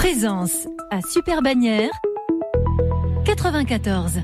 Présence à Super Bagnères 94.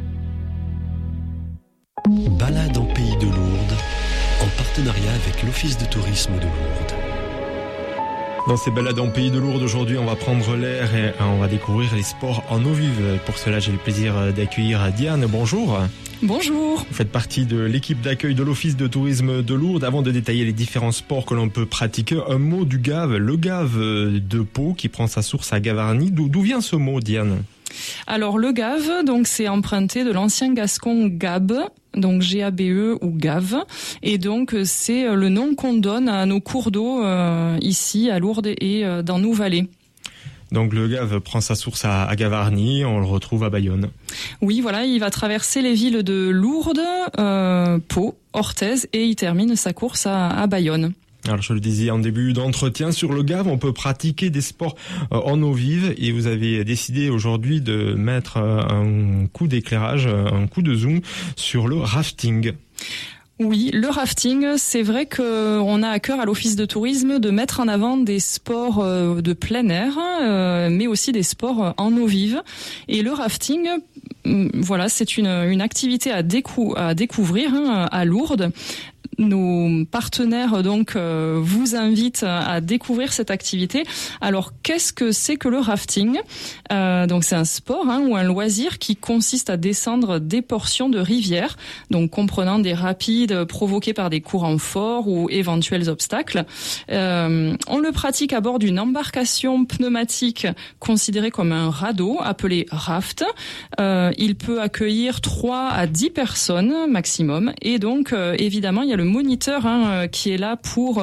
Balade en Pays de Lourdes, en partenariat avec l'Office de tourisme de Lourdes. Dans ces balades en Pays de Lourdes, aujourd'hui, on va prendre l'air et on va découvrir les sports en eau vive. Pour cela, j'ai le plaisir d'accueillir Diane. Bonjour. Bonjour. Vous faites partie de l'équipe d'accueil de l'Office de tourisme de Lourdes. Avant de détailler les différents sports que l'on peut pratiquer, un mot du Gave, le Gave de Pau qui prend sa source à Gavarnie. D'où vient ce mot, Diane ? Alors le Gave, donc c'est emprunté de l'ancien gascon Gabe, donc G-A-B-E ou Gave, et donc c'est le nom qu'on donne à nos cours d'eau ici à Lourdes et dans nos vallées. Donc le Gave prend sa source à Gavarnie, on le retrouve à Bayonne. Oui, voilà, il va traverser les villes de Lourdes, Pau, Orthez et il termine sa course à Bayonne. Alors je le disais en début d'entretien, sur le Gave, on peut pratiquer des sports en eau vive et vous avez décidé aujourd'hui de mettre un coup d'éclairage, un coup de zoom sur le rafting. Oui, le rafting, c'est vrai qu'on a à cœur à l'Office de tourisme de mettre en avant des sports de plein air, mais aussi des sports en eau vive. Et le rafting, voilà, c'est une activité à découvrir à Lourdes. Nos partenaires donc vous invitent à découvrir cette activité. Alors qu'est-ce que c'est que le rafting ? Donc c'est un sport ou un loisir qui consiste à descendre des portions de rivière, donc comprenant des rapides provoqués par des courants forts ou éventuels obstacles. On le pratique à bord d'une embarcation pneumatique considérée comme un radeau appelé raft. Il peut accueillir 3 à 10 personnes maximum et donc évidemment il y a le moniteur qui est là pour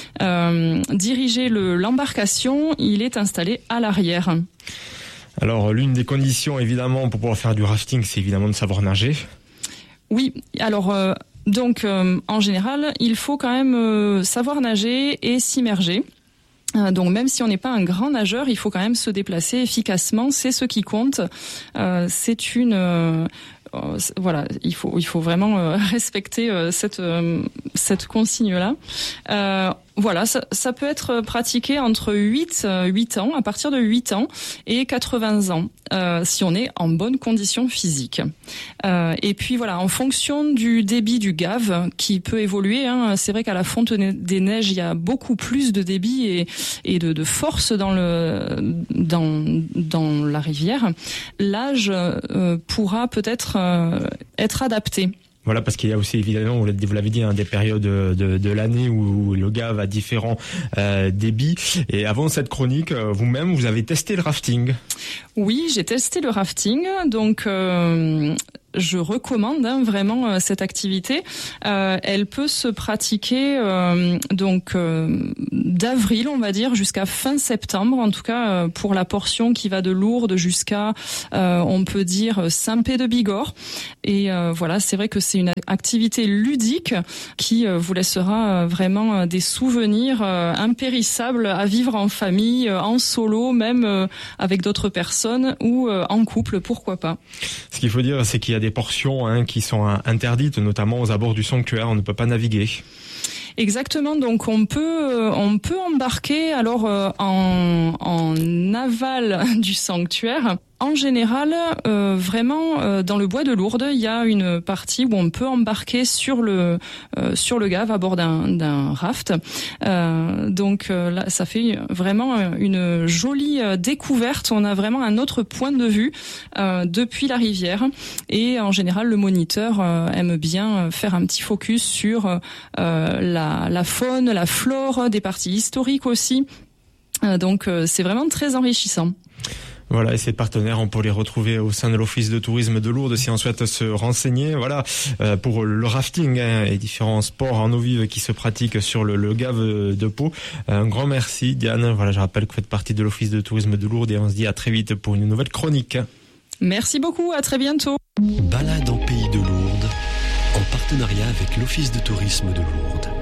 diriger l'embarcation. Il est installé à l'arrière. Alors l'une des conditions évidemment pour pouvoir faire du rafting, c'est évidemment de savoir nager. Oui, alors donc en général, il faut quand même savoir nager et s'immerger. Donc même si on n'est pas un grand nageur, il faut quand même se déplacer efficacement, c'est ce qui compte. Voilà, il faut vraiment respecter cette consigne-là. Voilà, ça peut être pratiqué entre 8 ans, à partir de 8 ans et 80 ans, si on est en bonne condition physique. Et puis voilà, en fonction du débit du Gave, qui peut évoluer, c'est vrai qu'à la fonte des neiges, il y a beaucoup plus de débit et de force dans la rivière. L'âge pourra peut-être être adapté. Voilà, parce qu'il y a aussi évidemment, vous l'avez dit, des périodes de l'année où le Gave a différents débits. Et avant cette chronique, vous-même, vous avez testé le rafting. Oui, j'ai testé le rafting, donc je recommande vraiment cette activité. Elle peut se pratiquer donc d'avril, on va dire, jusqu'à fin septembre. En tout cas, pour la portion qui va de Lourdes jusqu'à, on peut dire, Saint-Pé-de-Bigorre. Et voilà, c'est vrai que c'est une activité ludique qui vous laissera vraiment des souvenirs impérissables à vivre en famille, en solo, même avec d'autres personnes ou en couple, pourquoi pas. Ce qu'il faut dire, c'est qu'il y a des portions qui sont interdites, notamment aux abords du sanctuaire, on ne peut pas naviguer. Exactement, donc on peut embarquer alors en aval du sanctuaire. En général, vraiment, dans le bois de Lourdes, il y a une partie où on peut embarquer sur le Gave à bord d'un raft. Donc là, ça fait vraiment une jolie découverte. On a vraiment un autre point de vue depuis la rivière. Et en général, le moniteur aime bien faire un petit focus sur la faune, la flore, des parties historiques aussi. Donc c'est vraiment très enrichissant. Voilà, et ces partenaires, on peut les retrouver au sein de l'Office de tourisme de Lourdes si on souhaite se renseigner. Voilà, pour le rafting et différents sports en eau vive qui se pratiquent sur le Gave de Pau. Un grand merci, Diane. Voilà, je rappelle que vous faites partie de l'Office de tourisme de Lourdes et on se dit à très vite pour une nouvelle chronique. Merci beaucoup, à très bientôt. Balade en Pays de Lourdes, en partenariat avec l'Office de tourisme de Lourdes.